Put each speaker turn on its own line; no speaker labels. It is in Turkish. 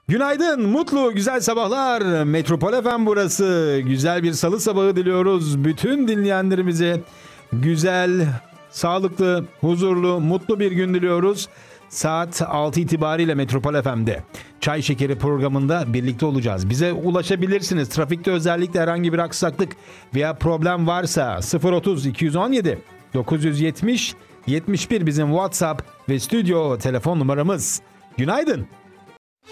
Günaydın, mutlu, güzel sabahlar. Metropol FM burası. Güzel bir salı sabahı diliyoruz. Bütün dinleyenlerimize güzel, sağlıklı, huzurlu, mutlu bir gün diliyoruz. Saat 6 itibariyle Metropol FM'de Çay Şekeri programında birlikte olacağız. Bize ulaşabilirsiniz. Trafikte özellikle herhangi bir aksaklık veya problem varsa 030 217 970 71 bizim WhatsApp ve stüdyo telefon numaramız. Günaydın.